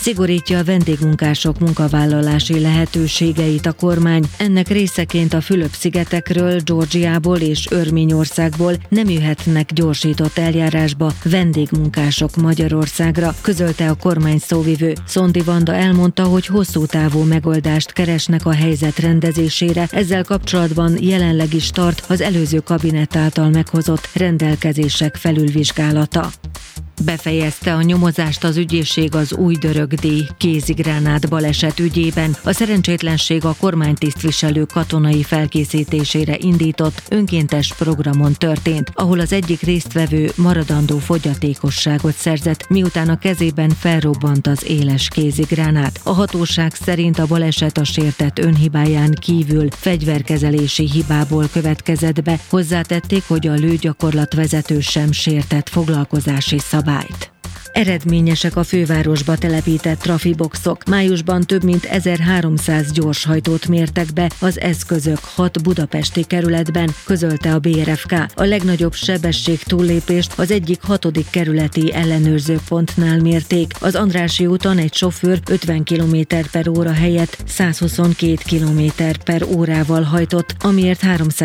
Szigorítja a vendégmunkások munkavállalási lehetőségeit a kormány. Ennek részeként a Fülöp-szigetekről, Georgiából és Örményországból nem jöhetnek gyorsított eljárásba vendégmunkások Magyarországra, közölte a kormány szóvivő. Szondi Vanda elmondta, hogy hosszú távú megoldást keresnek a helyzet rendezésére, ezzel kapcsolatban jelenleg is tart az előző kabinet által meghozott rendelkezések felülvizsgálata. Befejezte a nyomozást az ügyészség az Újdörögdi kézigránát baleset ügyében. A szerencsétlenség a kormánytisztviselő katonai felkészítésére indított önkéntes programon történt, ahol az egyik résztvevő maradandó fogyatékosságot szerzett, miután a kezében felrobbant az éles kézigránát. A hatóság szerint a baleset a sértett önhibáján kívül fegyverkezelési hibából következett be. Hozzátették, hogy a lőgyakorlatvezető sem sértett foglalkozási szabályt. Eredményesek a fővárosba telepített trafiboxok. Májusban több mint 1300 gyorshajtót mértek be az eszközök 6 budapesti kerületben, közölte a BRFK. A legnagyobb sebesség túllépést az egyik 6. kerületi ellenőrzőpontnál mérték. Az Andrássy úton egy sofőr 50 km/h helyett 122 km/h hajtott, amiért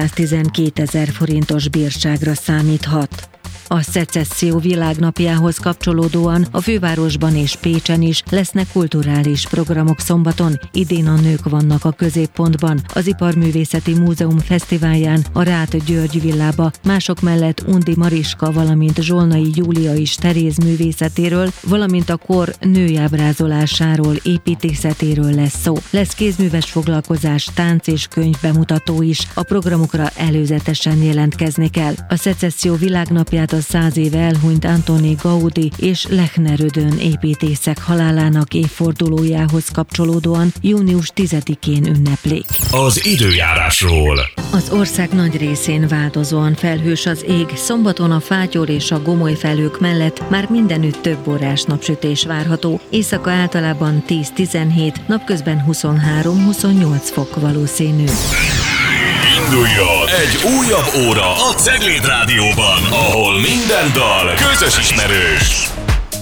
312 000 forintos bírságra számíthat. A Szecesszió világnapjához kapcsolódóan a fővárosban és Pécsen is lesznek kulturális programok szombaton. Idén a nők vannak a középpontban. Az Iparművészeti Múzeum fesztiválján a Ráth György villába mások mellett Undi Mariska, valamint Zsolnai Júlia is Teréz művészetéről, valamint a kor nőjábrázolásáról, építészetéről lesz szó. Lesz kézműves foglalkozás, tánc és könyv bemutató is. A programokra előzetesen jelentkezni kell. A Szecesszió világnapját a 100 éve elhunyt Antoni Gaudi és Lechner Ödön építészek halálának évfordulójához kapcsolódóan június 10-én ünneplik. Az időjárásról. Az ország nagy részén változóan felhős az ég, szombaton a fátyor és a gomoly felhők mellett már mindenütt több órás napsütés várható, éjszaka általában 10-17, napközben 23-28 fok valószínű. Induljon egy újabb óra a Cegléd Rádióban, ahol minden dal közös ismerős.